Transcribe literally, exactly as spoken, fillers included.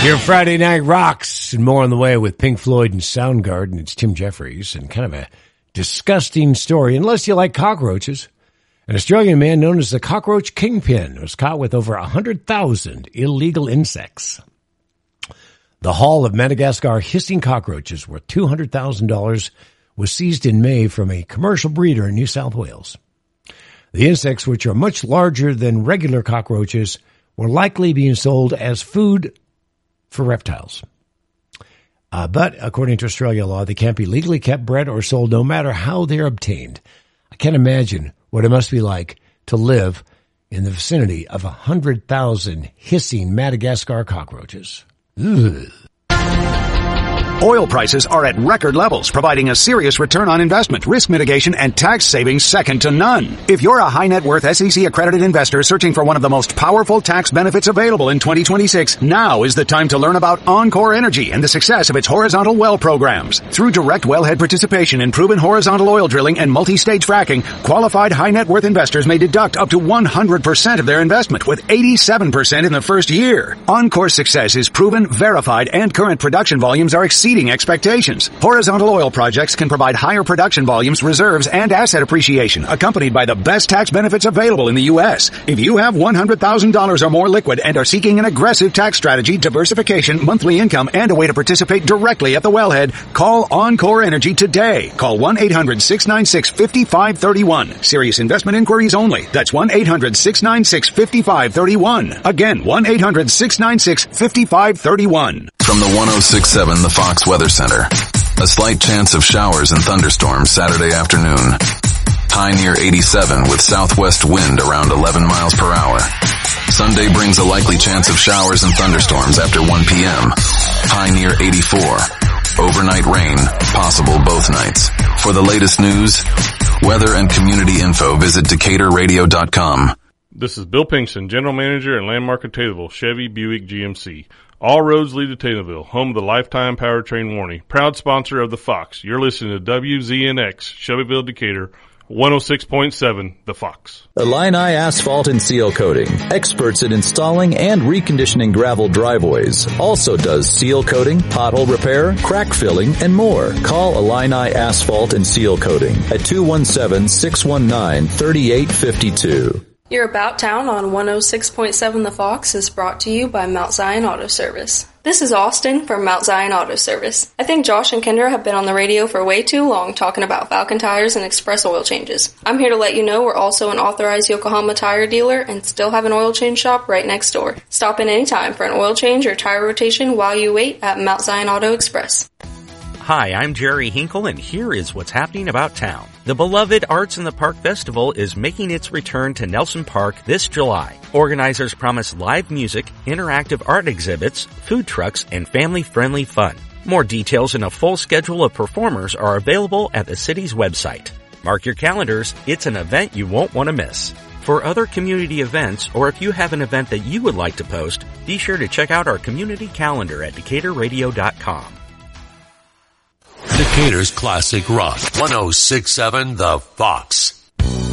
Your Friday Night Rocks and more on the way with Pink Floyd and Soundgarden. It's Tim Jeffries and kind of a disgusting story, unless you like cockroaches. An Australian man known as the Cockroach Kingpin was caught with over one hundred thousand illegal insects. The haul of Madagascar hissing cockroaches worth two hundred thousand dollars was seized in May from a commercial breeder in New South Wales. The insects, which are much larger than regular cockroaches, were likely being sold as food for reptiles. Uh, but according to Australian law, they can't be legally kept, bred, or sold no matter how they're obtained. I can't imagine what it must be like to live in the vicinity of one hundred thousand hissing Madagascar cockroaches. Ugh. Oil prices are at record levels, providing a serious return on investment, risk mitigation, and tax savings second to none. If you're a high net worth S E C accredited investor searching for one of the most powerful tax benefits available in twenty twenty-six, now is the time to learn about Encore Energy and the success of its horizontal well programs. Through direct wellhead participation in proven horizontal oil drilling and multi-stage fracking, qualified high net worth investors may deduct up to one hundred percent of their investment, with eighty-seven percent in the first year. Encore's success is proven, verified, and current production volumes are exceeding expectations. Horizontal oil projects can provide higher production volumes, reserves, and asset appreciation, accompanied by the best tax benefits available in the U S. If you have one hundred thousand dollars or more liquid and are seeking an aggressive tax strategy, diversification, monthly income, and a way to participate directly at the wellhead, call Encore Energy today. Call one eight hundred six nine six five five three one. Serious investment inquiries only. That's one eight hundred six nine six five five three one. Again, one eight hundred six nine six five five three one. From the one oh six point seven The Fox Weather Center. A slight chance of showers and thunderstorms Saturday afternoon. High near eighty-seven with southwest wind around eleven miles per hour. Sunday brings a likely chance of showers and thunderstorms after one p.m. High near eighty-four. Overnight rain, possible both nights. For the latest news, weather, and community info, visit Decatur Radio dot com. This is Bill Pinkston, General Manager and Landmark of Taylorville, Chevy Buick G M C. All roads lead to Taylorville, home of the Lifetime Powertrain Warranty. Proud sponsor of The Fox. You're listening to W Z N X, Shelbyville, Decatur, one oh six point seven, The Fox. Illini Asphalt and Seal Coating. Experts at installing and reconditioning gravel driveways. Also does seal coating, pothole repair, crack filling, and more. Call Illini Asphalt and Seal Coating at two one seven, six one nine, three eight five two. Your About Town on one oh six point seven The Fox is brought to you by Mount Zion Auto Service. This is Austin from Mount Zion Auto Service. I think Josh and Kendra have been on the radio for way too long talking about Falcon tires and express oil changes. I'm here to let you know we're also an authorized Yokohama tire dealer and still have an oil change shop right next door. Stop in anytime for an oil change or tire rotation while you wait at Mount Zion Auto Express. Hi, I'm Jerry Hinkle, and here is what's happening about town. The beloved Arts in the Park Festival is making its return to Nelson Park this July. Organizers promise live music, interactive art exhibits, food trucks, and family-friendly fun. More details and a full schedule of performers are available at the city's website. Mark your calendars, it's an event you won't want to miss. For other community events, or if you have an event that you would like to post, be sure to check out our community calendar at Decatur Radio dot com. Decatur's Classic Rock, one oh six point seven The Fox.